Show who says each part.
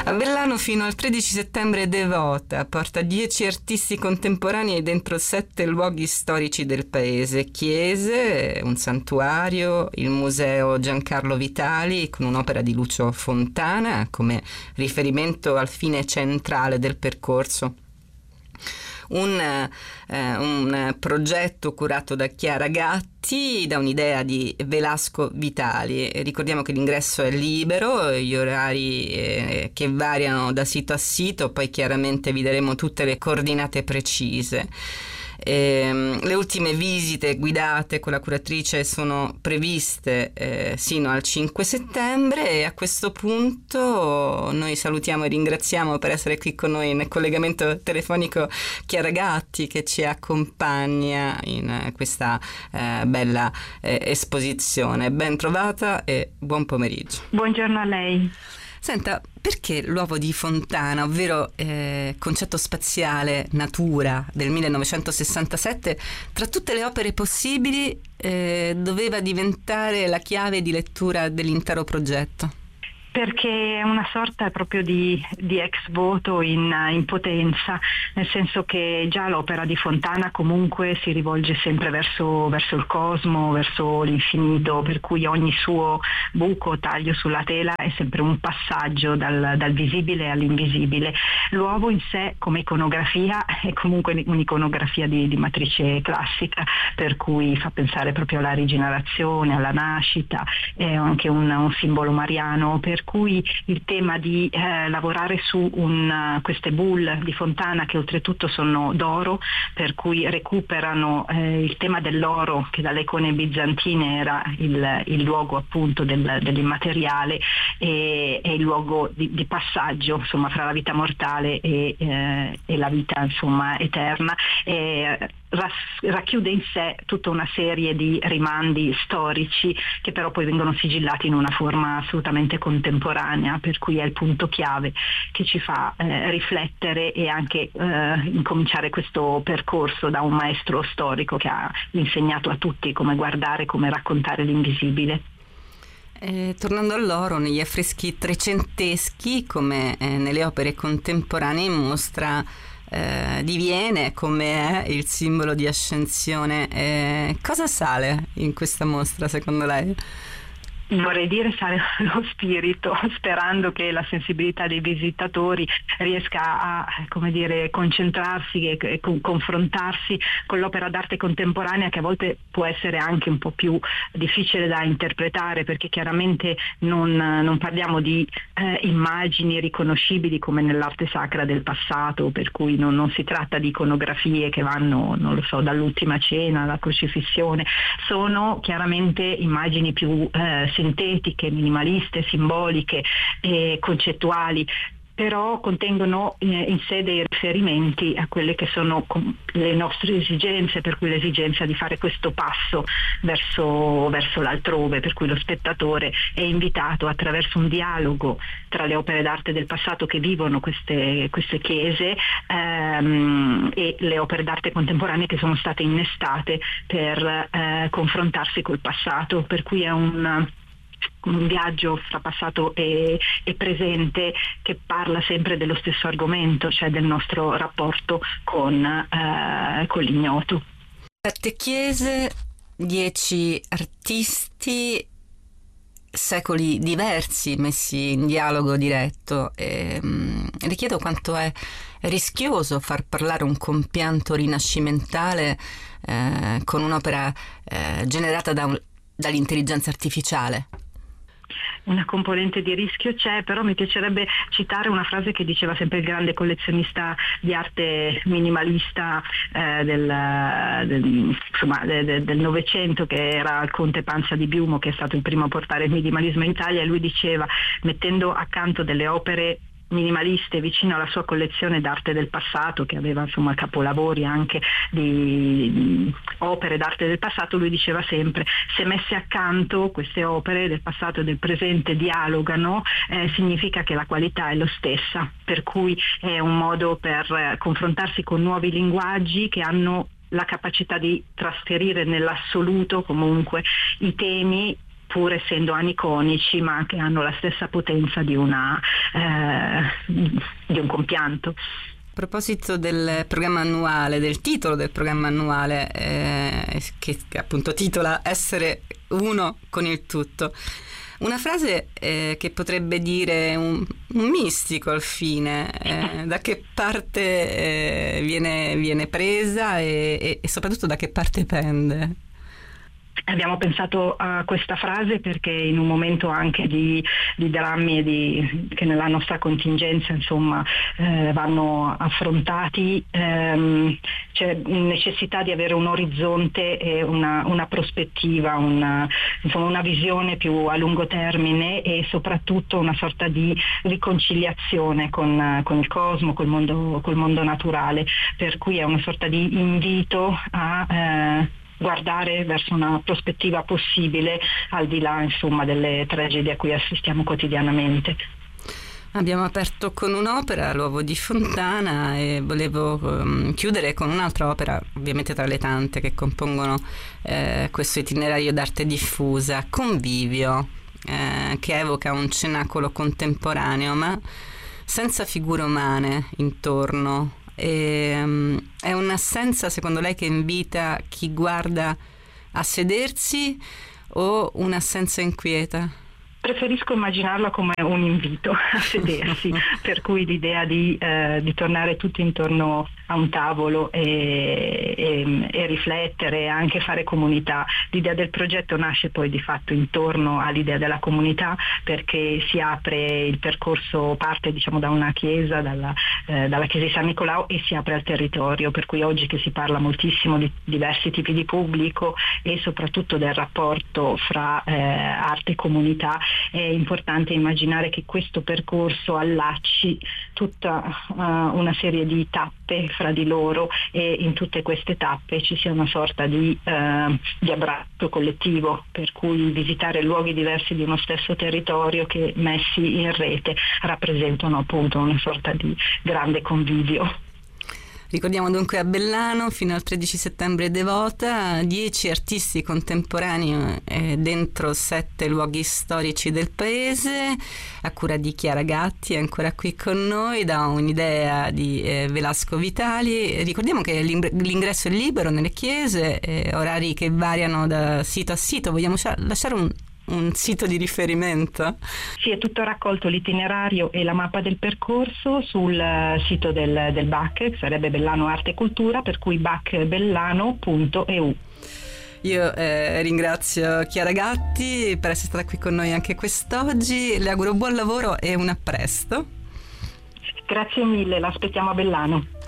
Speaker 1: A Vellano fino al 13 settembre Devota porta 10 artisti contemporanei dentro 7 luoghi storici del paese: chiese, un santuario, il museo Giancarlo Vitali con un'opera di Lucio Fontana come riferimento al fine centrale del percorso. Un progetto curato da Chiara Gatti, da un'idea di Velasco Vitali. Ricordiamo che l'ingresso è libero, gli orari che variano da sito a sito, poi chiaramente vi daremo tutte le coordinate precise. Le ultime visite guidate con la curatrice sono previste sino al 5 settembre e a questo punto noi salutiamo e ringraziamo per essere qui con noi nel collegamento telefonico Chiara Gatti, che ci accompagna in questa bella esposizione. Ben trovata e buon pomeriggio.
Speaker 2: Buongiorno a lei.
Speaker 1: Senta, perché l'uovo di Fontana, ovvero concetto spaziale natura del 1967, tra tutte le opere possibili doveva diventare la chiave di lettura dell'intero progetto?
Speaker 2: Perché è una sorta proprio di ex voto in potenza, nel senso che già l'opera di Fontana comunque si rivolge sempre verso il cosmo, verso l'infinito, per cui ogni suo buco, taglio sulla tela è sempre un passaggio dal visibile all'invisibile. L'uovo in sé come iconografia è comunque un'iconografia di matrice classica, per cui fa pensare proprio alla rigenerazione, alla nascita, è anche un simbolo mariano, per cui il tema di lavorare su queste boule di Fontana, che oltretutto sono d'oro, per cui recuperano il tema dell'oro, che dalle icone bizantine era il luogo appunto dell'immateriale e il luogo di passaggio, insomma, fra la vita mortale e la vita, insomma, eterna. Racchiude in sé tutta una serie di rimandi storici che però poi vengono sigillati in una forma assolutamente contemporanea, per cui è il punto chiave che ci fa riflettere e anche incominciare questo percorso da un maestro storico che ha insegnato a tutti come guardare, come raccontare l'invisibile.
Speaker 1: Tornando all'oro, negli affreschi trecenteschi come nelle opere contemporanee mostra diviene come è il simbolo di ascensione. Cosa sale in questa mostra secondo lei?
Speaker 2: Vorrei dire sale lo spirito, sperando che la sensibilità dei visitatori riesca a, come dire, concentrarsi e confrontarsi con l'opera d'arte contemporanea, che a volte può essere anche un po' più difficile da interpretare, perché chiaramente non parliamo di immagini riconoscibili come nell'arte sacra del passato, per cui non si tratta di iconografie che vanno, non lo so, dall'ultima cena alla crocifissione. Sono chiaramente immagini più sintetiche, minimaliste, simboliche e concettuali, però contengono in sé dei riferimenti a quelle che sono le nostre esigenze, per cui l'esigenza di fare questo passo verso l'altrove, per cui lo spettatore è invitato attraverso un dialogo tra le opere d'arte del passato che vivono queste chiese e le opere d'arte contemporanee che sono state innestate per confrontarsi col passato, per cui è un viaggio fra passato e presente che parla sempre dello stesso argomento, cioè del nostro rapporto con l'ignoto.
Speaker 1: 7 chiese, 10 artisti, secoli diversi messi in dialogo diretto. Le chiedo quanto è rischioso far parlare un compianto rinascimentale con un'opera generata dall'intelligenza artificiale.
Speaker 2: Una componente di rischio c'è, però mi piacerebbe citare una frase che diceva sempre il grande collezionista di arte minimalista del Novecento, che era il conte Pansa di Biumo, che è stato il primo a portare il minimalismo in Italia, e lui diceva, mettendo accanto delle opere minimaliste vicino alla sua collezione d'arte del passato, che aveva insomma capolavori anche di opere d'arte del passato, lui diceva sempre: se messe accanto queste opere del passato e del presente dialogano, significa che la qualità è lo stessa, per cui è un modo per confrontarsi con nuovi linguaggi che hanno la capacità di trasferire nell'assoluto comunque i temi pur essendo aniconici, ma che hanno la stessa potenza di un compianto.
Speaker 1: A proposito del programma annuale, del titolo del programma annuale, che appunto titola Essere uno con il tutto, una frase che potrebbe dire un mistico al fine, da che parte viene presa e soprattutto da che parte pende?
Speaker 2: Abbiamo pensato a questa frase perché in un momento anche di drammi che nella nostra contingenza vanno affrontati, c'è necessità di avere un orizzonte e una prospettiva, una visione più a lungo termine e soprattutto una sorta di riconciliazione con il cosmo, col mondo naturale, per cui è una sorta di invito a guardare verso una prospettiva possibile al di là delle tragedie a cui assistiamo quotidianamente.
Speaker 1: Abbiamo aperto con un'opera, L'uovo di Fontana, e volevo chiudere con un'altra opera, ovviamente tra le tante che compongono questo itinerario d'arte diffusa, Convivio, che evoca un cenacolo contemporaneo ma senza figure umane intorno. È un'assenza, secondo lei, che invita chi guarda a sedersi o un'assenza inquieta?
Speaker 2: Preferisco immaginarla come un invito a sedersi, per cui l'idea di tornare tutti intorno a un tavolo e riflettere e anche fare comunità. L'idea del progetto nasce poi di fatto intorno all'idea della comunità, perché si apre il percorso, parte da una chiesa, dalla chiesa di San Nicolao, e si apre al territorio, per cui oggi che si parla moltissimo di diversi tipi di pubblico e soprattutto del rapporto fra arte e comunità, è importante immaginare che questo percorso allacci tutta una serie di tappe fra di loro e in tutte queste tappe ci sia una sorta di abbraccio collettivo, per cui visitare luoghi diversi di uno stesso territorio che messi in rete rappresentano appunto una sorta di grande convivio.
Speaker 1: Ricordiamo dunque a Bellano fino al 13 settembre Devota, 10 artisti contemporanei dentro 7 luoghi storici del paese, a cura di Chiara Gatti, è ancora qui con noi, da un'idea di Velasco Vitali. Ricordiamo che l'ingresso è libero nelle chiese, orari che variano da sito a sito. Vogliamo lasciare un sito di riferimento?
Speaker 2: Sì, è tutto raccolto l'itinerario e la mappa del percorso sul sito del BAC, che sarebbe Bellano Arte e Cultura, per cui bacbellano.eu.
Speaker 1: Io ringrazio Chiara Gatti per essere stata qui con noi anche quest'oggi, le auguro buon lavoro e a presto.
Speaker 2: Grazie mille, l'aspettiamo a Bellano.